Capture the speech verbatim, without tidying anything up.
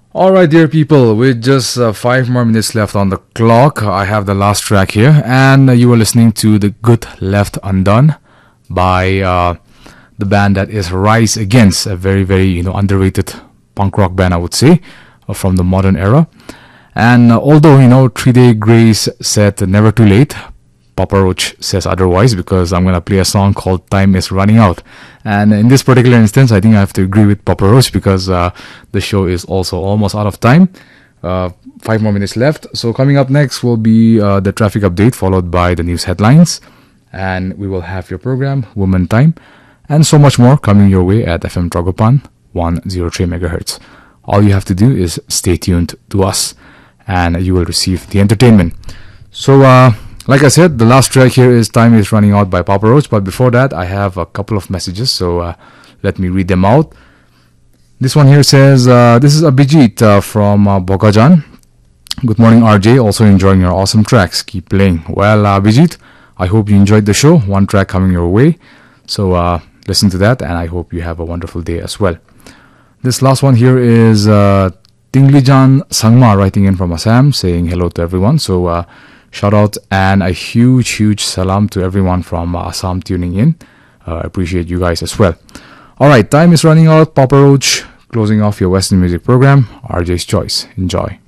All right, dear people, with just uh, five more minutes left on the clock, I have the last track here, and uh, you are listening to The Good Left Undone by uh, the band that is Rise Against, a very, very you know underrated punk rock band, I would say, uh, from the modern era. And uh, although you know Three Day Grace said never too late, Papa Roach says otherwise, because I'm gonna play a song called "Time Is Running Out." And in this particular instance, I think I have to agree with Papa Roach because uh, the show is also almost out of time. Uh, five more minutes left. So coming up next will be uh, the traffic update, followed by the news headlines. And we will have your program, Woman Time, and so much more coming your way at F M Tragopan one oh three megahertz. All you have to do is stay tuned to us, and you will receive the entertainment. So, uh, like I said, the last track here is Time Is Running Out by Papa Roach. But before that, I have a couple of messages, so uh, let me read them out. This one here says, uh, this is Abhijit uh, from uh, Bokajan. Good morning, R J. Also enjoying your awesome tracks. Keep playing. Well, uh, Abhijit, I hope you enjoyed the show. One track coming your way. So uh, listen to that, and I hope you have a wonderful day as well. This last one here is uh, Tinglijan Sangma writing in from Assam, saying hello to everyone. So, uh, shout out and a huge, huge salam to everyone from uh, Assam tuning in. I uh, appreciate you guys as well. All right, time is running out. Papa Roach closing off your Western music program. R J's Choice. Enjoy.